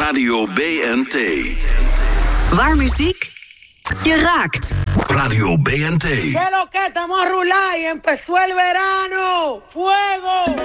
Radio BNT. Waar muziek je raakt. Radio BNT. ¿Qué lo que estamos a rular y empezó el verano? ¡Fuego!